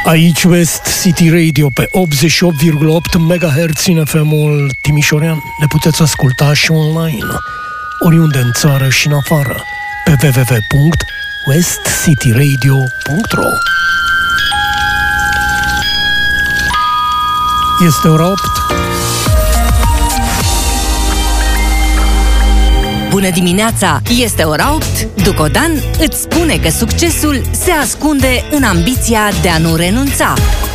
Aici West City Radio pe 88,8 MHz în FM-ul Timișorean. Ne puteți asculta și online, oriunde în țară și în afară, pe www.westcityradio.ro. Este ora 8. Bună dimineața! Este ora 8. Ducodan îți spune că succesul se ascunde în ambiția de a nu renunța.